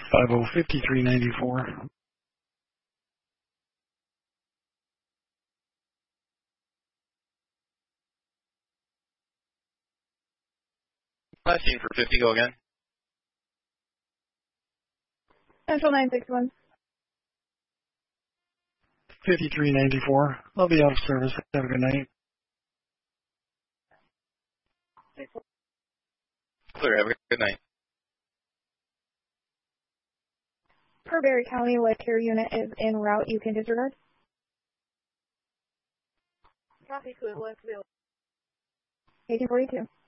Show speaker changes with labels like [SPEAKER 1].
[SPEAKER 1] 505394.
[SPEAKER 2] Last scene for 50, go again.
[SPEAKER 3] Central 961.
[SPEAKER 1] 5394. I'll be out of service. Have a good night.
[SPEAKER 2] Clear, have a good night.
[SPEAKER 3] Per Berry County, Life Care Unit is en route. You can disregard. Copy to it, let's do it. 1842.